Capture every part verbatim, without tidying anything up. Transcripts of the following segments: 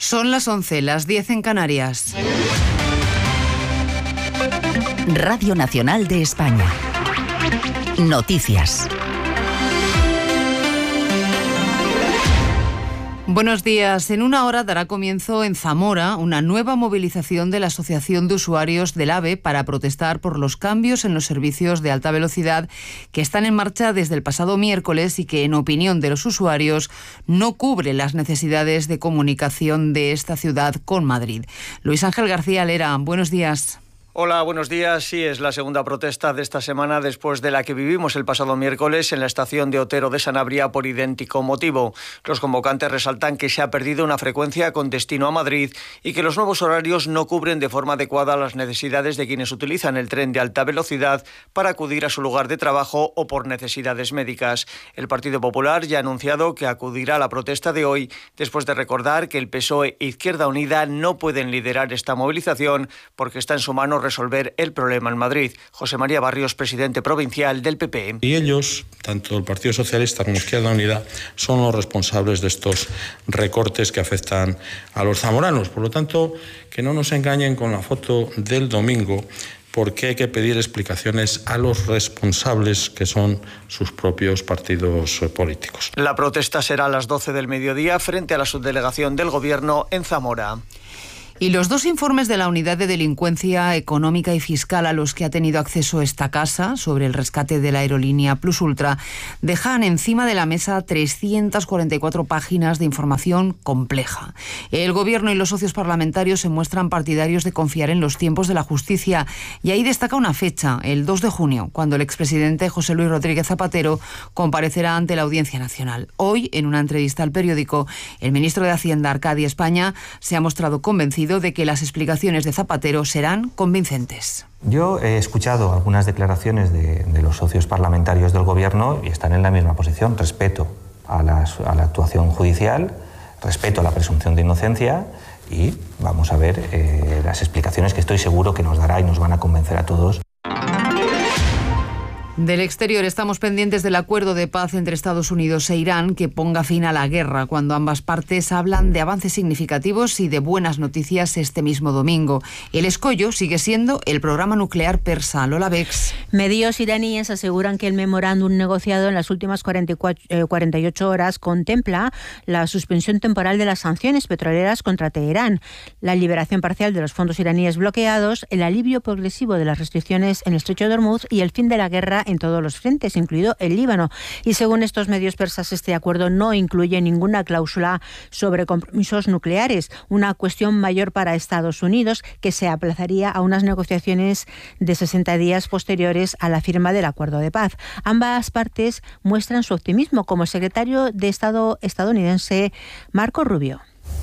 Son las once, las diez en Canarias. Radio Nacional de España. Noticias. Buenos días. En una hora dará comienzo en Zamora una nueva movilización de la Asociación de Usuarios del AVE para protestar por los cambios en los servicios de alta velocidad que están en marcha desde el pasado miércoles y que, en opinión de los usuarios, no cubre las necesidades de comunicación de esta ciudad con Madrid. Luis Ángel García Lera, buenos días. Hola, buenos días. Sí, es la segunda protesta de esta semana después de la que vivimos el pasado miércoles en la estación de Otero de Sanabria por idéntico motivo. Los convocantes resaltan que se ha perdido una frecuencia con destino a Madrid y que los nuevos horarios no cubren de forma adecuada las necesidades de quienes utilizan el tren de alta velocidad para acudir a su lugar de trabajo o por necesidades médicas. El Partido Popular ya ha anunciado que acudirá a la protesta de hoy después de recordar que el P S O E e Izquierda Unida no pueden liderar esta movilización porque está en su mano resolver el problema en Madrid. José María Barrios, presidente provincial del P P. Y ellos, tanto el Partido Socialista como Izquierda Unida, son los responsables de estos recortes que afectan a los zamoranos. Por lo tanto, que no nos engañen con la foto del domingo, porque hay que pedir explicaciones a los responsables, que son sus propios partidos políticos. La protesta será a las doce del mediodía frente a la subdelegación del Gobierno en Zamora. Y los dos informes de la Unidad de Delincuencia Económica y Fiscal a los que ha tenido acceso esta casa sobre el rescate de la aerolínea Plus Ultra dejan encima de la mesa trescientas cuarenta y cuatro páginas de información compleja. El Gobierno y los socios parlamentarios se muestran partidarios de confiar en los tiempos de la justicia y ahí destaca una fecha, el dos de junio, cuando el expresidente José Luis Rodríguez Zapatero comparecerá ante la Audiencia Nacional. Hoy, en una entrevista al periódico, el ministro de Hacienda, Arcadio España, se ha mostrado convencido de que las explicaciones de Zapatero serán convincentes. Yo he escuchado algunas declaraciones de, de los socios parlamentarios del Gobierno y están en la misma posición. Respeto a, las, a la actuación judicial, respeto a la presunción de inocencia y vamos a ver eh, las explicaciones que estoy seguro que nos dará y nos van a convencer a todos. Del exterior estamos pendientes del acuerdo de paz entre Estados Unidos e Irán que ponga fin a la guerra, cuando ambas partes hablan de avances significativos y de buenas noticias este mismo domingo. El escollo sigue siendo el programa nuclear persa. Lola Bex. Medios iraníes aseguran que el memorándum negociado en las últimas cuarenta y cuatro, eh, cuarenta y ocho horas contempla la suspensión temporal de las sanciones petroleras contra Teherán, la liberación parcial de los fondos iraníes bloqueados, el alivio progresivo de las restricciones en el estrecho de Hormuz y el fin de la guerra en todos los frentes, incluido el Líbano. Y según estos medios persas, este acuerdo no incluye ninguna cláusula sobre compromisos nucleares, una cuestión mayor para Estados Unidos que se aplazaría a unas negociaciones de sesenta días posteriores a la firma del acuerdo de paz. Ambas partes muestran su optimismo, como el secretario de Estado estadounidense Marco Rubio.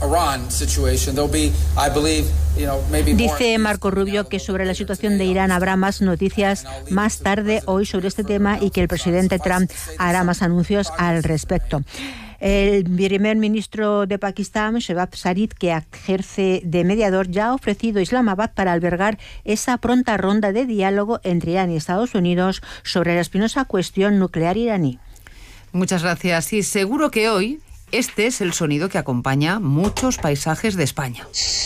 Dice Marco Rubio que sobre la situación de Irán habrá más noticias más tarde hoy sobre este tema y que el presidente Trump hará más anuncios al respecto. El primer ministro de Pakistán, Shehbaz Sharif, que ejerce de mediador, ya ha ofrecido Islamabad para albergar esa pronta ronda de diálogo entre Irán y Estados Unidos sobre la espinosa cuestión nuclear iraní. Muchas gracias. Y seguro que hoy este es el sonido que acompaña muchos paisajes de España.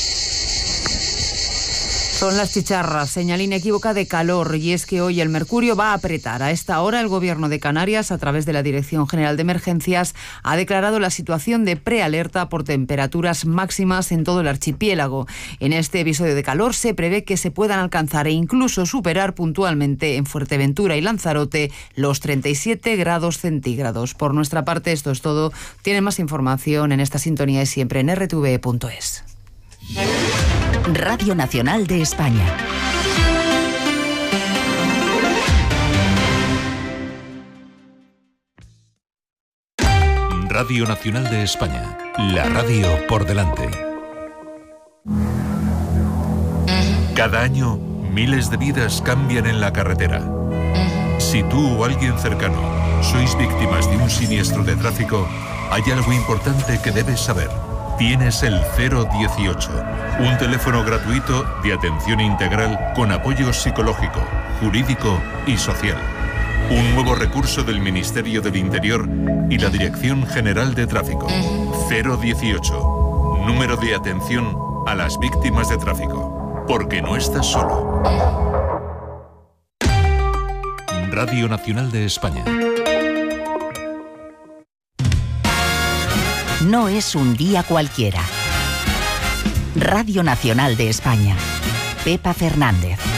Son las chicharras, señal inequívoca de calor, y es que hoy el mercurio va a apretar. A esta hora el Gobierno de Canarias, a través de la Dirección General de Emergencias, ha declarado la situación de prealerta por temperaturas máximas en todo el archipiélago. En este episodio de calor se prevé que se puedan alcanzar e incluso superar puntualmente en Fuerteventura y Lanzarote los treinta y siete grados centígrados. Por nuestra parte, esto es todo. Tienen más información en esta sintonía y siempre en erre te ve punto es. Radio Nacional de España. Radio Nacional de España. La radio por delante. Cada año, miles de vidas cambian en la carretera. Si tú o alguien cercano sois víctimas de un siniestro de tráfico, hay algo importante que debes saber. Tienes el cero dieciocho, un teléfono gratuito de atención integral con apoyo psicológico, jurídico y social. Un nuevo recurso del Ministerio del Interior y la Dirección General de Tráfico. cero dieciocho. número de atención a las víctimas de tráfico. Porque no estás solo. Radio Nacional de España. No es un día cualquiera. Radio Nacional de España. Pepa Fernández.